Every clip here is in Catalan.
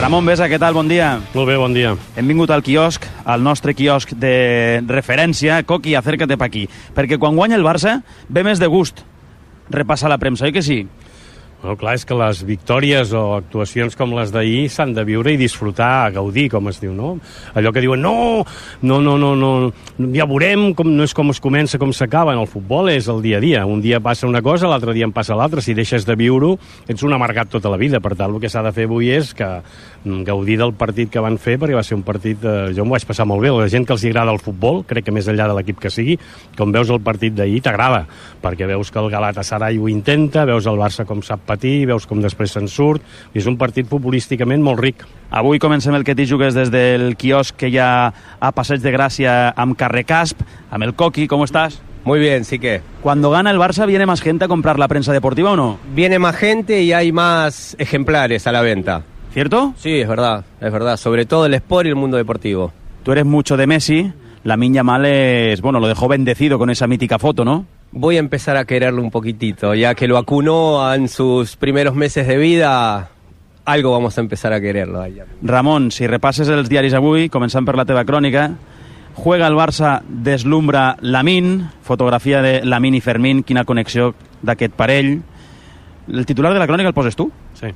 Ramon Besa, què tal? Bon dia. Molt bé, bon dia. Hem vingut al quiosc, al nostre quiosc de referència. Coqui, acércate pa aquí. Perquè quan guanya el Barça ve més de gust repassar la premsa, oi que sí? Bueno, clar, és que les victòries o actuacions com les d'ahir s'han de viure i disfrutar, gaudir, com es diu, no? Allò que diuen, no, ja veurem, no és com es comença, com s'acaba. En el futbol és el dia a dia. Un dia passa una cosa, l'altre dia en passa l'altra. Si deixes de viure-ho, ets un amargat tota la vida. Per tant, el que s'ha de fer avui és que gaudir del partit que van fer, perquè va ser un partit... Jo m'ho vaig passar molt bé. La gent que els agrada el futbol, crec que més enllà de l'equip que sigui, com veus el partit d'ahir, t'agrada, perquè veus que el Galatasaray ho intenta, veus el Barça com sap patir, veus com després se'n surt, i és un partit futbolísticament molt ric. Avui comencem el que t'hi jugues des del quiosc que hi ha a Passeig de Gràcia amb Carrer Casp, amb el Coqui. ¿Cómo estás? Muy bien, sí que. Cuando gana el Barça, ¿viene más gente a comprar la prensa deportiva o no? Viene más gente y hay más ejemplares a la venta. ¿Cierto? Sí, es verdad, sobre todo el sport y el mundo deportivo. Tú eres mucho de Messi, Lamine Yamal es, bueno, lo dejó bendecido con esa mítica foto, ¿no? Voy a empezar a quererlo un poquitito, ya que lo acunó en sus primeros meses de vida, algo vamos a empezar a quererlo. Ramon, si repasses els diaris avui, començant per la teva crònica, juega el Barça, deslumbra Lamine, fotografia de Lamine i Fermín, quina connexió d'aquest parell. El titular de la crònica el poses tu? Sí.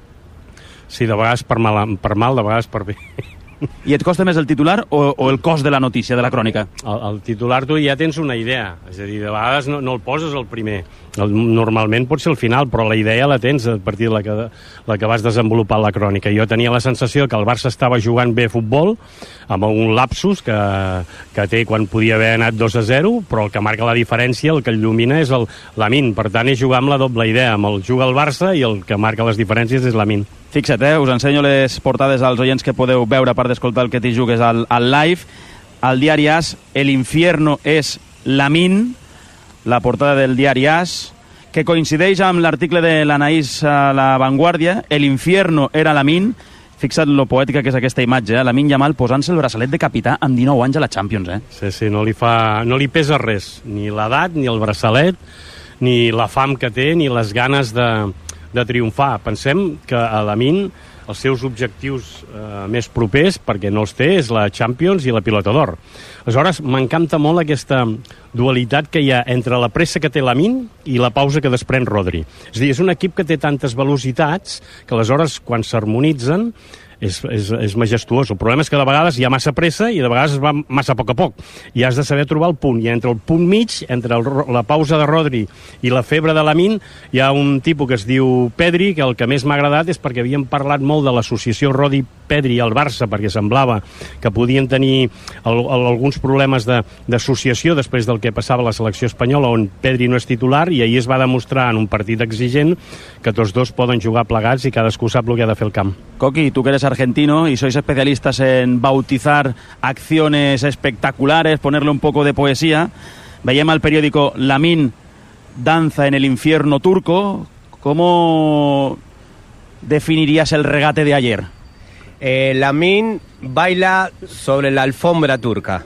Sí, de vegades per mal, de vegades per bé. I et costa més el titular o el cos de la notícia, de la crònica? El titular tu ja tens una idea, és a dir, de vegades no el poses el primer. Normalment pot ser el final, però la idea la tens a partir de la que vas desenvolupar la crònica. Jo tenia la sensació que el Barça estava jugant bé a futbol, amb un lapsus que té quan podia haver anat 2-0, però el que marca la diferència, el que el llumina és el Lamine. Per tant, és jugar amb la doble idea, amb el juga el Barça i el que marca les diferències és Lamine. Fixa't, us ensenyo les portades als oients que podeu veure a part d'escoltar el que t'hi jugues al live. Al diari AS, el infierno és Lamine, la portada del diari AS, que coincideix amb l'article de l'Anaïs a La Vanguardia, el infierno era Lamine. Fixa't lo poètica que és aquesta imatge, Lamine Yamal posant-se el braçalet de capità amb 19 anys a la Champions. Sí, no li pesa res, ni l'edat, ni el braçalet, ni la fam que té, ni les ganes de triomfar. Pensem que a Lamine els seus objectius més propers, perquè no els té, és la Champions i la Pilota d'Or. Aleshores, m'encanta molt aquesta dualitat que hi ha entre la pressa que té Lamine i la pausa que desprèn Rodri. És a dir, és un equip que té tantes velocitats que aleshores, quan s'harmonitzen, és majestuós. El problema és que de vegades hi ha massa pressa i de vegades es va massa a poc. I has de saber trobar el punt. I entre el punt mig, entre la pausa de Rodri i la febre de Lamine, hi ha un tipus que es diu Pedri, que el que més m'ha agradat és perquè havíem parlat molt de l'associació Rodri-Pedri al Barça, perquè semblava que podien tenir alguns problemes d'associació després del que passava a la selecció espanyola, on Pedri no és titular, i ahir es va demostrar en un partit exigent que tots dos poden jugar plegats i cadascú sap el que ha de fer al camp. Coqui, tu que eres argentino y sois especialistas en bautizar acciones espectaculares, ponerle un poco de poesía. Veiem al periódico Lamine danza en el infierno turco. ¿Cómo definirías el regate de ayer? Lamine baila sobre la alfombra turca.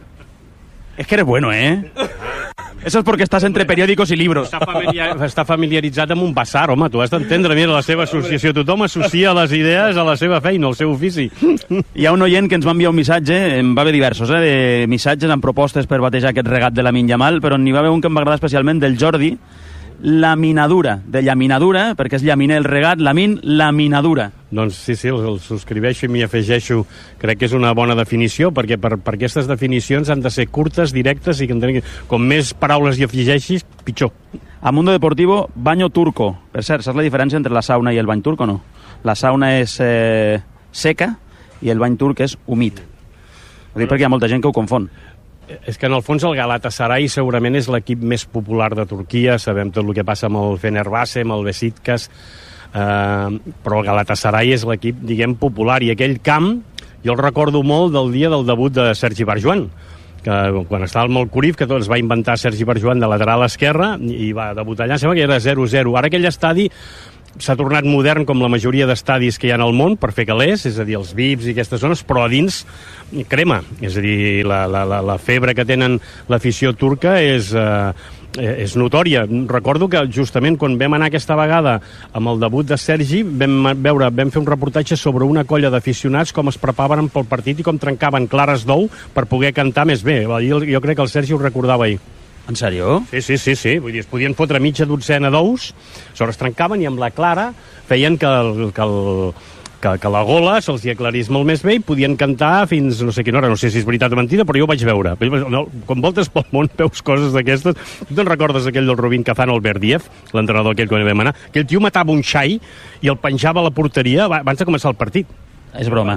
Es que eres bueno, ¿eh? Eso es porque estás entre periòdicos i libros. Està familiaritzat amb un basar, home, tu has d'entendre, mira, la seva associació. Tothom associa les idees a la seva feina, al seu ofici. Hi ha un oient que ens va enviar un missatge, en va haver diversos, de missatges amb propostes per batejar aquest regat de Lamine Yamal, però n'hi va haver un que em va agradar especialment, del Jordi, laminadura, de llaminadura, perquè és llaminer el regat, Lamine, laminadura. Doncs sí, el subscriveixo i m'hi afegeixo. Crec que és una bona definició, perquè per aquestes definicions han de ser curtes, directes, i com més paraules hi afegeixis, pitjor. A Mundo Deportivo, baño turco. Per cert, saps la diferència entre la sauna i el bany turc o no? La sauna és seca i el bany turc és humit. Ho dic perquè hi ha molta gent que ho confon. És que en el fons el Galatasaray segurament és l'equip més popular de Turquia, sabem tot el que passa amb el Fenerbahçe, amb el Beşiktaş, però el Galatasaray és l'equip, diguem, popular, i aquell camp jo el recordo molt del dia del debut de Sergi Barjuan, que quan estava al Molcuriv, que tot es va inventar Sergi Barjuan de lateral esquerra i va debutar allà, sembla que era 0-0. Ara aquell estadi s'ha tornat modern com la majoria d'estadis que hi ha al món per fer calés, és a dir, els VIPs i aquestes zones, però a dins crema, és a dir, la febre que tenen l'afició turca és és notòria. Recordo que justament quan vam anar aquesta vegada amb el debut de Sergi vam fer un reportatge sobre una colla d'aficionats com es preparaven pel partit i com trencaven clares d'ou per poder cantar més bé. Jo crec que el Sergi ho recordava ahir. En sèrio? Sí. Vull dir, es podien fotre mitja dotzena d'ous, es trencaven i amb la clara feien que la gola se'ls hi aclarís molt més bé i podien cantar fins no sé quina hora, no sé si és veritat o mentida, però jo ho vaig veure. Quan voltes pel món veus coses d'aquestes. Tu te'n recordes aquell del Rubín Kazan, el Berdiev, l'entrenador aquell quan vam anar? Aquell tio matava un xai i el penjava a la porteria abans de començar el partit. És broma.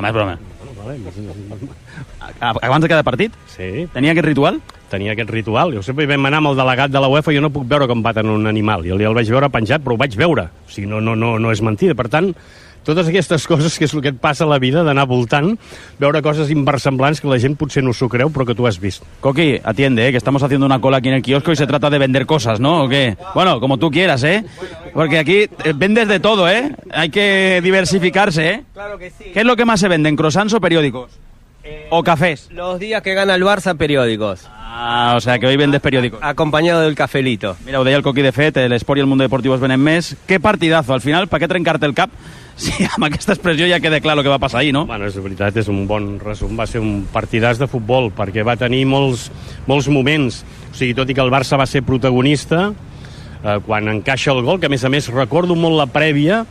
Abans de cada partit? Sí. Tenia aquest ritual? Tenia aquest ritual. Jo sempre hi vam anar amb el delegat de la UEFA, jo no puc veure com baten un animal. Jo el vaig veure penjat, però ho vaig veure. O sigui, no és mentida. Per tant, totes aquestes coses que és el que et passa a la vida, d'anar voltant, veure coses inversemblants que la gent potser no s'ho creu, però que tu has vist. Coqui, atiende, que estamos haciendo una cola aquí en el kiosco y se trata de vender cosas, ¿no? ¿O qué? Bueno, como tú quieras, ¿eh? Porque aquí vendes de todo, ¿eh? Hay que diversificarse, ¿eh? Claro que sí. ¿Qué es lo que más se venden, croissants o periódicos? ¿O cafés? Los días que gana el Barça, periódicos. Ah, o sea, que hoy vendes periódicos. Acompañado del cafelito. Mira, ho deia el Coqui de fet, l'esport i el mundo deportivo es venen més. Que partidazo, al final, per què trencar-te el cap? Sí, amb aquesta expressió ja queda clar el que va passar ahir, no? Bueno, és veritat, és un bon resum. Va ser un partidàs de futbol, perquè va tenir molts moments. O sigui, tot i que el Barça va ser protagonista, quan encaixa el gol, que a més recordo molt la prèvia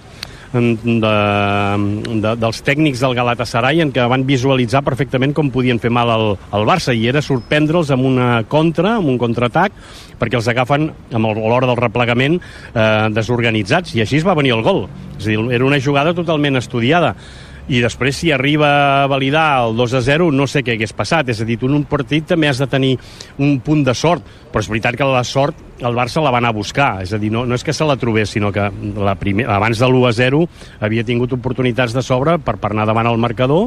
dels tècnics del Galatasaray, en què van visualitzar perfectament com podien fer mal al Barça, i era sorprendre'ls amb una contra, amb un contraatac, perquè els agafen a l'hora del replegament desorganitzats, i així es va venir el gol. És a dir, era una jugada totalment estudiada. I després, si arriba a validar el 2-0, no sé què hagués passat. És a dir, tu en un partit també has de tenir un punt de sort, però és veritat que la sort el Barça la va anar a buscar. És a dir, no és que se la trobés, sinó que abans de l'1-0 havia tingut oportunitats de sobre per anar davant al marcador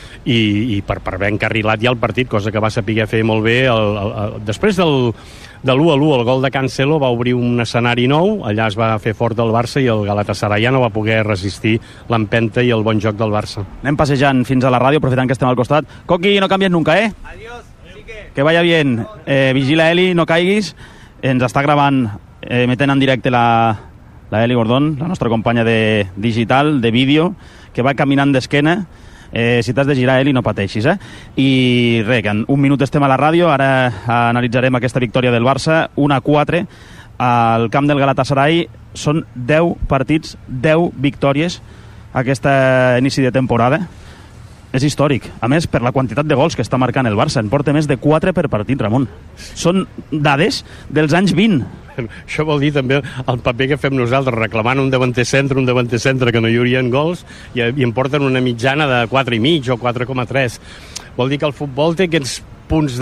i per haver encarrilat ja el partit, cosa que va saber fer molt bé. Després de l'1-1, el gol de Cancelo va obrir un escenari nou, allà es va fer fort el Barça i el Galatasaray ja no va poder resistir l'empenta i el bon joc del Barça. Anem passejant fins a la ràdio, aprofitant que estem al costat. Coqui, no canvies nunca, ¿eh? Adiós, Quique. Que vaya bien. Vigila, Eli, no caiguis. Ens està gravant, metent en directe la Eli Gordón, la nostra companya de digital, de vídeo, que va caminant d'esquena. Si t'has de girar, Eli, no pateixis, eh? I res, que en un minut estem a la ràdio, ara analitzarem aquesta victòria del Barça, 1-4, al camp del Galatasaray. Són 10 partits, 10 victòries aquest inici de temporada. És històric. A més, per la quantitat de gols que està marcant el Barça. En porta més de 4 per partit, Ramon. Són dades dels anys 20. Això vol dir també el paper que fem nosaltres, reclamant un davanter centre que no hi haurien gols, i en porten una mitjana de 4,5 o 4,3. Vol dir que el futbol té aquests punts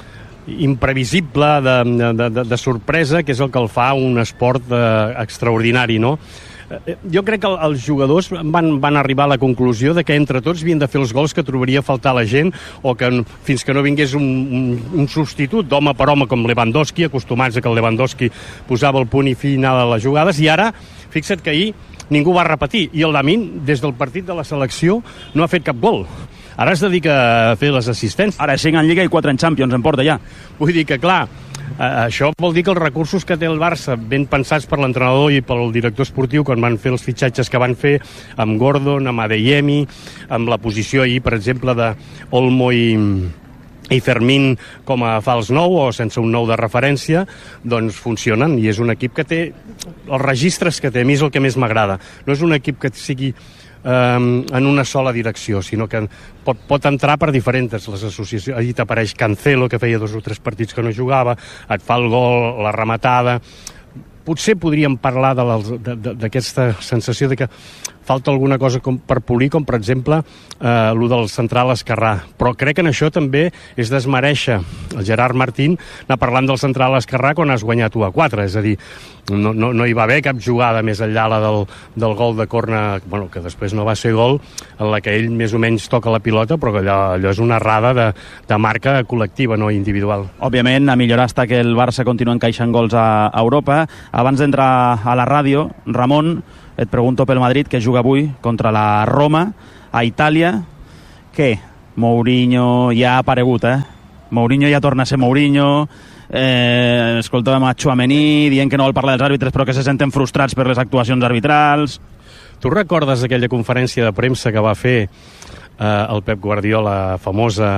imprevisible, de sorpresa, que és el que el fa un esport extraordinari, no? Jo crec que els jugadors van arribar a la conclusió de que entre tots havien de fer els gols que trobaria a faltar la gent, o que fins que no vingués un substitut d'home per home com Lewandowski, acostumats a que el Lewandowski posava el punt i final a les jugades, i ara, fixa't que ahir ningú va repetir, i el Lamine, des del partit de la selecció, no ha fet cap gol. Ara es dedica a fer les assistències. Ara 5 en Lliga i 4 en Champions, en porta ja. Vull dir que, clar, això vol dir que els recursos que té el Barça, ben pensats per l'entrenador i pel director esportiu, quan van fer els fitxatges que van fer amb Gordon, amb Adeyemi, amb la posició ahir, per exemple, d'Olmo i Fermín com a fals nou o sense un nou de referència, doncs funcionen, i és un equip que té els registres que té. A mi és el que més m'agrada. No és un equip que sigui en una sola direcció, sinó que pot entrar per diferents les associacions. Allí t'apareix Cancelo, que feia 2 o 3 partits que no jugava, et fa el gol, la rematada. Potser podríem parlar d'aquesta sensació de que falta alguna cosa per polir, com per exemple el del central esquerrà. Però crec que en això també és desmereixer el Gerard Martín anar parlant del central esquerrà quan has guanyat 1-4. És a dir, no hi va haver cap jugada més enllà del gol de corna, bueno, que després no va ser gol, en la que ell més o menys toca la pilota, però que allò és una errada de marca col·lectiva, no individual. Òbviament, a millorar està que el Barça continua encaixant gols a Europa. Abans d'entrar a la ràdio, Ramon, et pregunto pel Madrid, que juga avui contra la Roma, a Itàlia. Què? Mourinho ja ha aparegut, eh? Mourinho ja torna a ser Mourinho. escoltàvem a Tchouaméni dient que no vol parlar dels àrbitres però que se senten frustrats per les actuacions arbitrals. Tu recordes aquella conferència de premsa que va fer el Pep Guardiola, famosa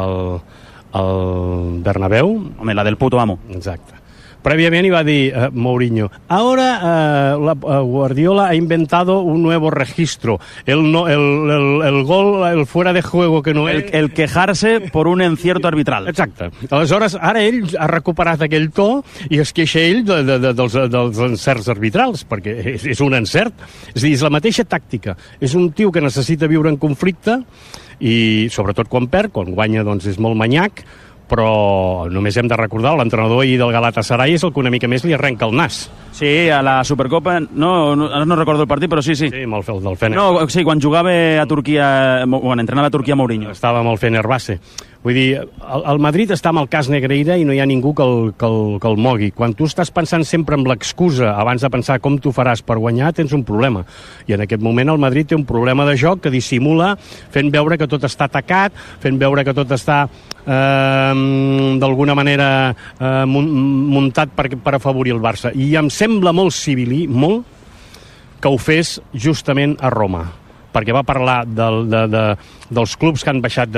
al Bernabéu? Home, la del puto amo. Exacte. Previamente iba a decir Mourinho, ahora Guardiola ha inventado un nuevo registro, el gol, el fuera de juego que no és... El quejarse por un encierto arbitral. Exacte. Aleshores, ara ell ha recuperat aquell to i es queixa ell dels encerts arbitrals, perquè és un encert. És a dir, és la mateixa tàctica. És un tio que necessita viure en conflicte i, sobretot, quan perd, quan guanya, doncs és molt manyac, però només hem de recordar l'entrenador del Galatasaray és el que una mica més li arrenca el nas. Sí, a la Supercopa, no recordo el partit, però sí. Sí, amb el del Fener. No, sí, quan jugava a Turquia, quan entrenava a Turquia Mourinho. Estava amb el Fenerbahçe. Vull dir, el Madrid està amb el cas Negreira i no hi ha ningú que el mogui. Quan tu estàs pensant sempre en l'excusa abans de pensar com tu faràs per guanyar, tens un problema. I en aquest moment el Madrid té un problema de joc que dissimula fent veure que tot està atacat, fent veure que tot està d'alguna manera muntat per afavorir el Barça. I em sembla molt civilí, molt, que ho fes justament a Roma, perquè va parlar dels clubs que han baixat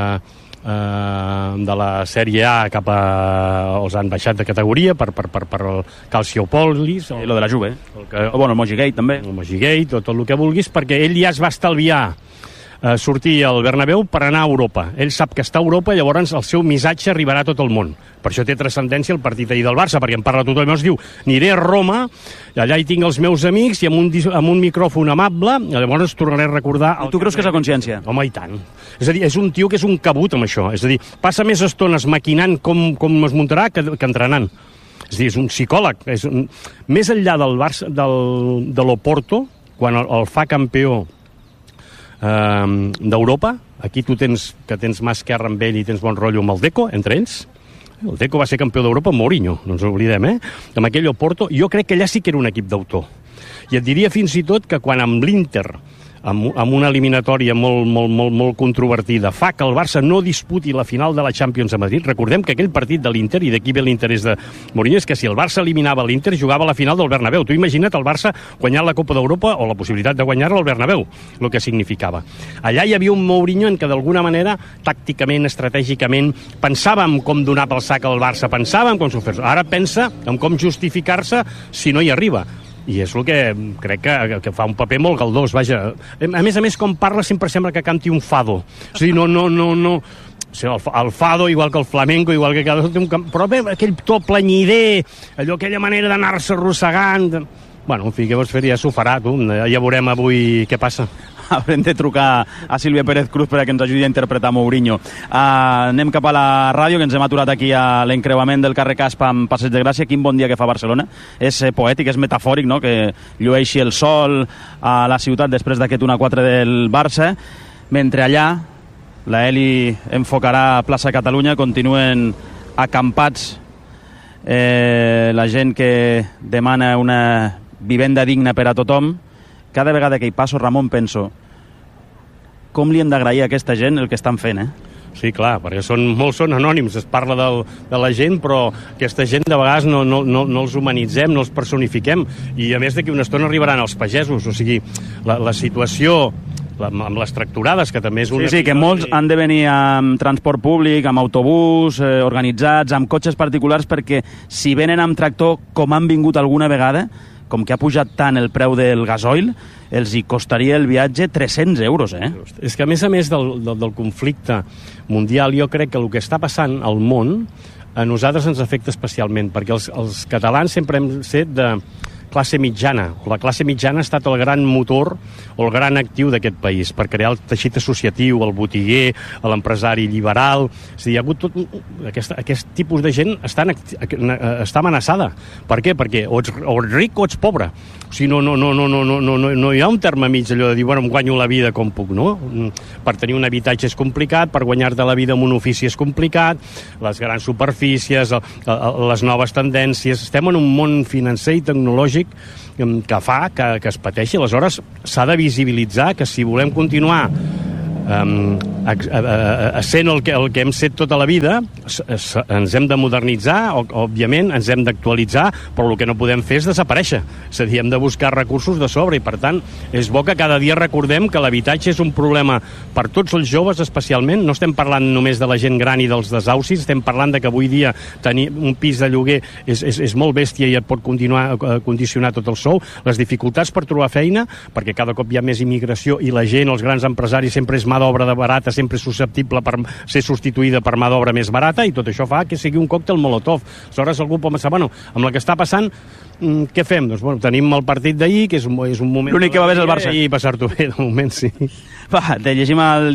de la Sèrie A cap a... els han baixat de categoria per el Calciopoli, lo de la Juve, el Mogigate també, el Mogigate, tot el que vulguis, perquè ell ja es va estalviar sortir al Bernabéu per anar a Europa. Ell sap que està a Europa i llavors el seu missatge arribarà a tot el món. Per això té transcendència el partit ahir del Barça, perquè en parla tothom i es diu, aniré a Roma, allà hi tinc els meus amics i amb un micròfon amable, llavors tornaré a recordar... I tu creus que és a consciència? Home, i tant. És a dir, és un tio que és un cabut amb això. És a dir, passa més estones maquinant com es muntarà que entrenant. És a dir, és un psicòleg. Més enllà del Barça, de l'Oporto, quan el fa campió d'Europa, aquí tu tens mà esquerra amb ell i tens bon rotllo amb el Deco, entre ells. El Deco va ser campió d'Europa amb Mourinho, no ens oblidem, amb aquell Oporto. Jo crec que allà sí que era un equip d'autor. I et diria fins i tot que quan amb l'Inter, amb una eliminatòria molt controvertida, fa que el Barça no disputi la final de la Champions a Madrid. Recordem que aquell partit de l'Inter, i d'aquí ve l'interès de Mourinho, és que si el Barça eliminava l'Inter, jugava a la final del Bernabéu. Tu imagina't el Barça guanyant la Copa d'Europa o la possibilitat de guanyar-la al Bernabéu, el que significava. Allà hi havia un Mourinho en què d'alguna manera, tàcticament, estratègicament, pensava en com donar pel sac al Barça, pensava en com s'ho fes. Ara pensa en com justificar-se si no hi arriba. I és el que crec que fa un paper molt galdós, vaja. A més, com parla sempre sembla que canti un fado. O sigui, no. O sigui, el fado, igual que el flamenco, igual que cada... Però bé, aquell to planyider, aquella manera d'anar-se arrossegant... Bueno, en fi, què vols fer? Ja s'ho farà, tu. Ja veurem avui què passa. Haurem de trucar a Sílvia Pérez Cruz perquè ens ajudi a interpretar Mourinho. Anem cap a la ràdio, que ens hem aturat aquí a l'encreuament del carrer Caspa amb Passeig de Gràcia. Quin bon dia que fa Barcelona. És poètic, és metafòric, no?, que llueixi el sol a la ciutat després d'aquest 1-4 del Barça. Mentre allà la Eli enfocarà plaça Catalunya, continuen acampats la gent que demana una vivenda digna per a tothom. Cada vegada que hi passo, Ramon, penso com li hem d'agrair a aquesta gent el que estan fent, Sí, clar, perquè són anònims, es parla de la gent, però aquesta gent de vegades no els humanitzem, no els personifiquem, i a més d'aquí una estona arribaran els pagesos, o sigui, la situació amb les tracturades, que també és una... Sí, que molts han de venir amb transport públic, amb autobús, organitzats, amb cotxes particulars, perquè si venen amb tractor, com han vingut alguna vegada, com que ha pujat tant el preu del gasoil, els hi costaria el viatge 300 euros, És que, a més del conflicte mundial, jo crec que el que està passant al món a nosaltres ens afecta especialment, perquè els catalans sempre hem set de classe mitjana. La classe mitjana ha estat el gran motor o el gran actiu d'aquest país per crear el teixit associatiu, el botiguer, l'empresari liberal. És a dir, hi ha hagut tot... Aquest tipus de gent està amenaçada. Per què? Perquè o ets ric o ets pobre. O sigui, no hi ha un terme mig, allò de dir, bueno, em guanyo la vida com puc, no? Per tenir un habitatge és complicat, per guanyar-te la vida amb un ofici és complicat, les grans superfícies, les noves tendències... Estem en un món financer i tecnològic que fa que es pateixi. Aleshores, s'ha de visibilitzar que si volem continuar sent el que hem set tota la vida, ens hem de modernitzar, òbviament, ens hem d'actualitzar, però el que no podem fer és desaparèixer. És a dir, hem de buscar recursos de sobre i, per tant, és bo que cada dia recordem que l'habitatge és un problema per tots els joves, especialment. No estem parlant només de la gent gran i dels desaucis, estem parlant de que avui dia tenir un pis de lloguer és molt bèstia i et pot condicionar tot el sou. Les dificultats per trobar feina, perquè cada cop hi ha més immigració i la gent, els grans empresaris, sempre és mà d'obra de barata, sempre és susceptible per ser substituïda per mà d'obra més barata, i tot això fa que sigui un còctel molotov. Aleshores algú pot pensar, bueno, amb el que està passant, què fem? Doncs bueno, tenim el partit d'ahir, que és un moment... L'únic que va bé és el Barça. I passar-t'ho bé, de moment sí. Va, te llegim el